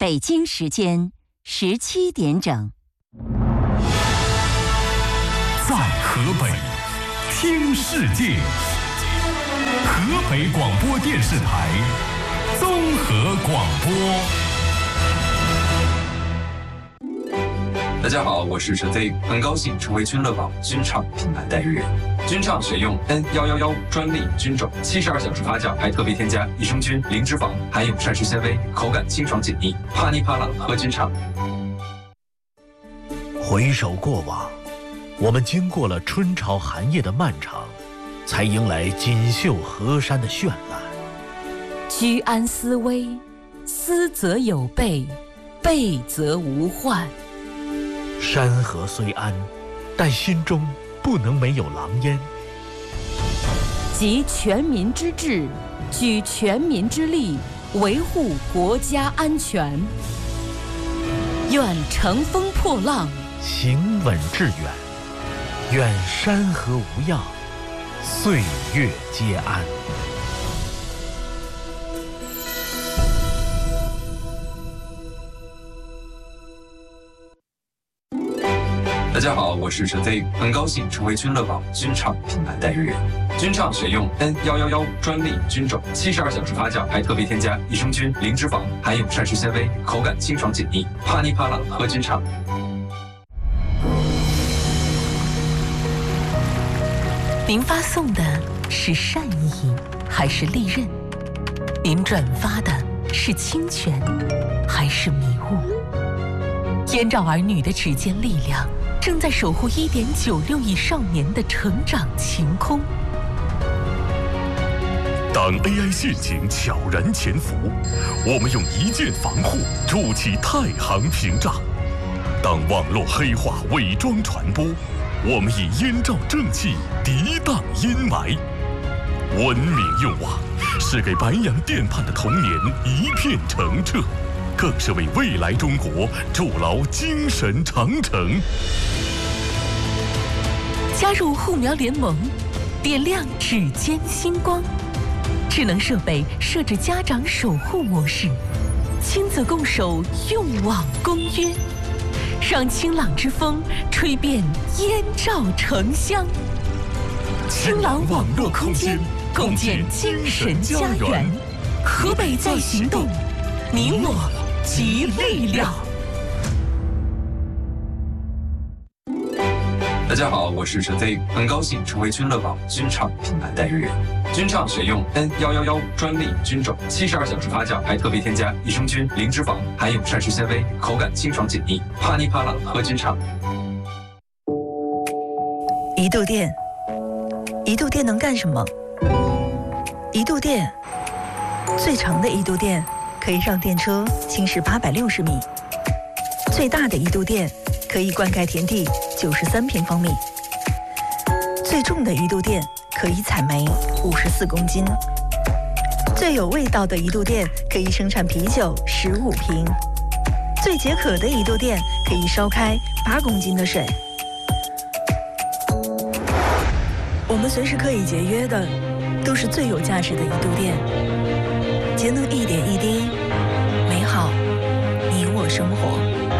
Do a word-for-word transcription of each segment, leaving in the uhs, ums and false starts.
北京时间十七点整。 在河北听世界，河北广播电视台综合广播。 大家好，我是陈飞，很高兴成为君乐宝君畅品牌代言人。君畅选用 N 一一一专利菌种，七十二小时发酵，还特别添加益生菌、零脂肪，含有膳食纤维，口感清爽解腻，啪哩啪啦喝君畅。 回首过往，我们经过了春潮寒夜的漫长，才迎来锦绣河山的绚烂。 居安思危，思则有备，备则无患。 山河虽安，但心中不能没有狼烟。 集全民之智，举全民之力，维护国家安全。愿乘风破浪， 行稳致远。愿山河无恙，岁月皆安。 大家好，我是陈飞，很高兴成为君乐宝君畅品牌代言人。君畅选用 N 一一一专利菌种，七十二小时发酵，还特别添加益生菌、零脂肪，含有膳食纤维，口感清爽解腻，啪哩啪啦喝君畅。 您发送的是善意还是利刃？您转发的是侵权还是迷雾？燕赵儿女的指尖力量正在守护 一点九六亿少年的成长晴空。 当 A I 陷阱悄然潜伏，我们用一键防护筑起太行屏障；当网络黑化伪装传播，我们以燕赵正气涤荡阴霾。文明用网是给白洋淀畔的童年一片澄澈，更是为未来中国筑牢精神长城。 加入护苗联盟，点亮指尖星光。智能设备设置家长守护模式，亲子共守用网公约，让清朗之风吹遍燕赵城乡。清朗网络空间，共建精神家园。河北在行动，你我集力量。 大家好，我是陈飞，很高兴成为君乐宝君畅品牌代言人。君畅选用 N 一一一专利菌种，七十二小时发酵，还特别添加益生菌、零脂肪，含有膳食纤维，口感清爽解腻，啪哩啪啦喝君畅。 一度电，一度电能干什么？一度电，最长的一度电可以让电车行驶八百六十米，最大的一度电可以灌溉田地九十三平方米，最重的一度电可以采煤五十四公斤，最有味道的一度电可以生产啤酒十五瓶，最解渴的一度电可以烧开八公斤的水。我们随时可以节约的，都是最有价值的一度电。节能一点一滴，美好你我生活。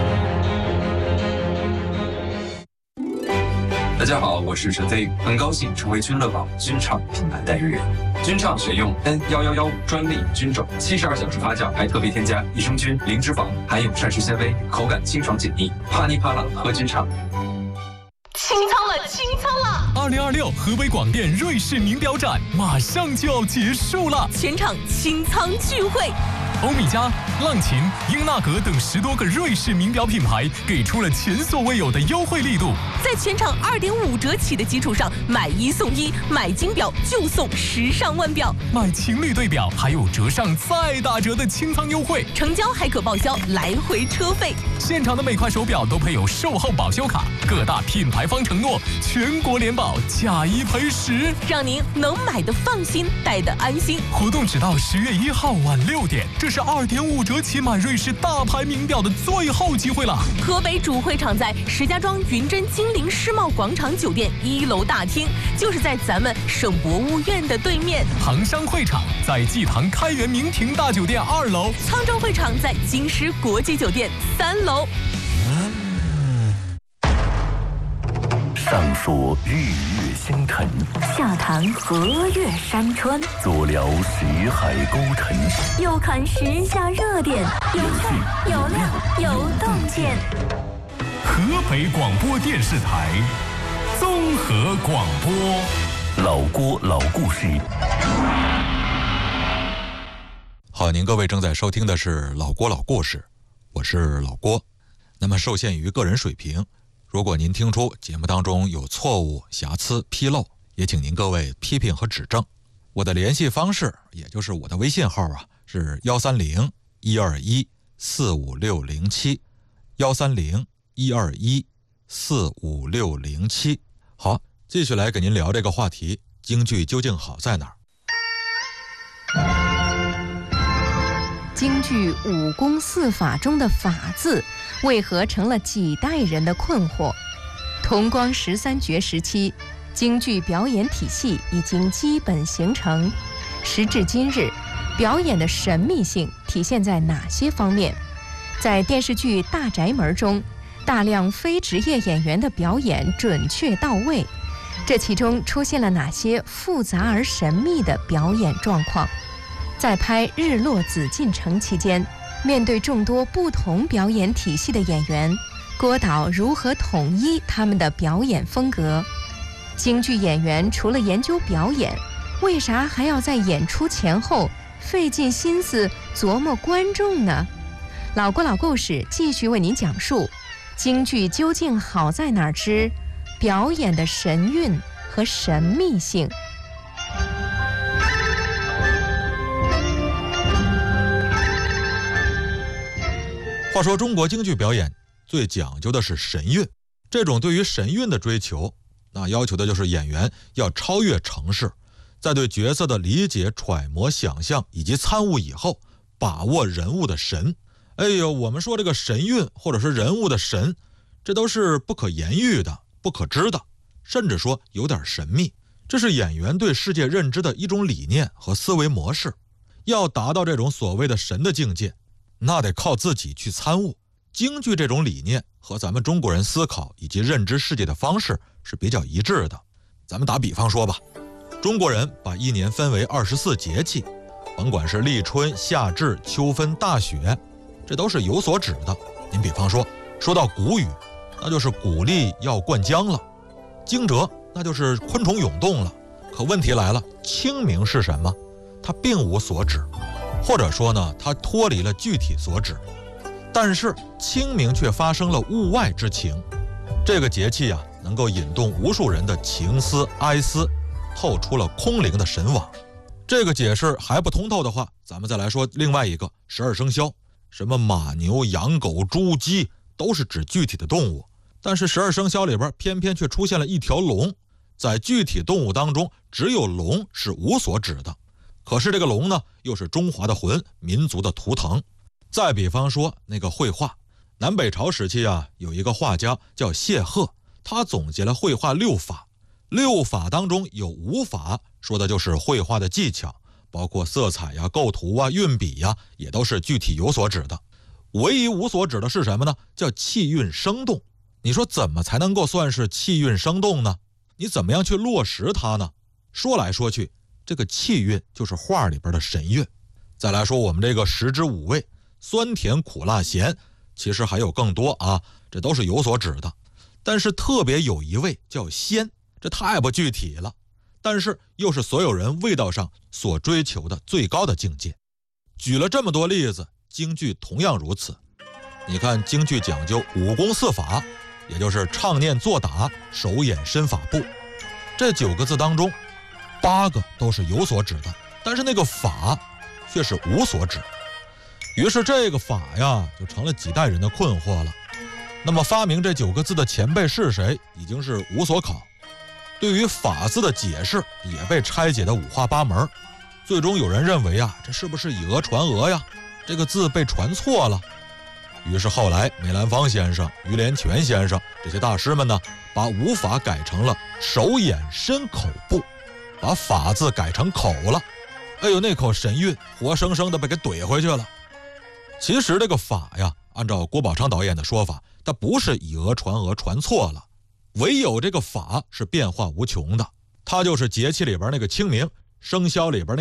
大家好，我是陈飞，很高兴成为君乐宝君畅品牌代言人。君畅选用 N 一一一专利菌种，七十二小时发酵，还特别添加益生菌、零脂肪，含有膳食纤维，口感清爽解腻，啪哩啪啦喝君畅。 清仓了，清仓了！ 二零二六河北广电瑞士名表展马上就要结束了， 全场清仓聚会。 欧米茄、浪琴、英纳格等十多个瑞士名表品牌给出了前所未有的优惠力度， 在全场二点五折起的基础上，买一送一，买金表就送时尚腕表， 买情侣对表还有折上再打折的清仓优惠， 成交还可报销来回车费。 现场的每块手表都配有售后保修卡，各大品牌方承诺全国联保，价一赔十， 让您能买的放心，戴的安心。 活动只到十月一号晚六点，这是二点五折起买瑞士大牌名表的最后机会了。 河北主会场在石家庄云臻金陵世贸广场酒店一楼大厅，就是在咱们省博物院的对面。 杭商会场在济塘开元明庭大酒店二楼， 沧州会场在京师国际酒店三楼。 上说日月星辰， 下谈河岳山川， 左聊识海沟沉， 右看时下热点，有趣有料有洞见。 河北广播电视台综合广播， 老郭老故事。 好，您各位正在收听的是老郭老故事，我是老郭。那么受限于个人水平，如果您听出节目当中有错误、瑕疵、纰漏，也请您各位批评和指正。我的联系方式，也就是我的微信号啊，是幺三零一二一四五六零七，幺三零一二一四五六零七。好，继续来给您聊这个话题：京剧究竟好在哪儿？ 京剧武功四法中的法字为何成了几代人的困惑？同光十三绝时期，京剧表演体系已经基本形成。时至今日，表演的神秘性体现在哪些方面？在电视剧《大宅门》中，大量非职业演员的表演准确到位，这其中出现了哪些复杂而神秘的表演状况？在拍《日落紫禁城》期间，面对众多不同表演体系的演员，郭导如何统一他们的表演风格？京剧演员除了研究表演，为啥还要在演出前后费尽心思琢磨观众呢？老郭老故事继续为您讲述京剧究竟好在哪儿之表演的神韵和神秘性。 话说中国京剧表演最讲究的是神韵，这种对于神韵的追求，那要求的就是演员要超越程式，在对角色的理解、揣摩、想象以及参悟以后，把握人物的神。哎呦，我们说这个神韵或者是人物的神，这都是不可言喻的、不可知的，甚至说有点神秘。这是演员对世界认知的一种理念和思维模式。要达到这种所谓的神的境界，那得靠自己去参悟。京剧这种理念和咱们中国人思考以及认知世界的方式是比较一致的。咱们打比方说吧，中国人把一年分为二十四节气，甭管是立春、夏至、秋分、大雪，这都是有所指的。您比方说，说到谷雨，那就是谷粒要灌浆了；惊蛰，那就是昆虫涌动了。可问题来了，清明是什么？它并无所指。或者说呢，它脱离了具体所指，但是清明却发生了物外之情。这个节气啊，能够引动无数人的情思哀思，透出了空灵的神往。这个解释还不通透的话，咱们再来说另外一个十二生肖，什么马牛羊狗猪鸡都是指具体的动物，但是十二生肖里边偏偏却出现了一条龙，在具体动物当中，只有龙是无所指的。可是这个龙呢，又是中华的魂，民族的图腾。再比方说那个绘画，南北朝时期啊，有一个画家叫谢赫，他总结了绘画六法。六法当中有五法，说的就是绘画的技巧，包括色彩呀、构图啊、运笔呀，也都是具体有所指的。唯一无所指的是什么呢？叫气韵生动。你说怎么才能够算是气韵生动呢？你怎么样去落实它呢？说来说去，这个气韵就是画里边的神韵。再来说我们这个十之五味，酸甜苦辣咸，其实还有更多啊，这都是有所指的。但是特别有一味叫鲜，这太不具体了，但是又是所有人味道上所追求的最高的境界。举了这么多例子，京剧同样如此。你看京剧讲究武功四法，也就是唱念做打手眼身法步，这九个字当中八个都是有所指的，但是那个法却是无所指。于是这个法呀，就成了几代人的困惑了。那么发明这九个字的前辈是谁，已经是无所考。对于法字的解释也被拆解得五花八门。最终有人认为啊，这是不是以讹传讹呀？ 这个字被传错了。于是后来梅兰芳先生、于连泉先生这些大师们呢，把五法改成了手眼身口部，把法字改成口了。哎呦，那口神韵活生生的被给怼回去了。其实这个法呀，按照郭宝昌导演的说法，它不是以讹传讹传错了，唯有这个法是变化无穷的，它就是节气里边那个清明，生肖里边那